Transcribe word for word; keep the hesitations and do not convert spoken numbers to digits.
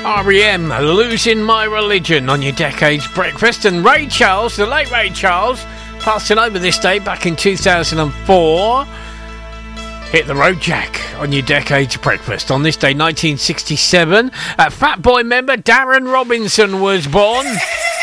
R E M, Losing My Religion on your Decades Breakfast. And Ray Charles, the late Ray Charles, passing over this day back in two thousand four. Hit the Road Jack on your Decades Breakfast. On this day, nineteen sixty-seven, uh, Fat Boy member Darren Robinson was born.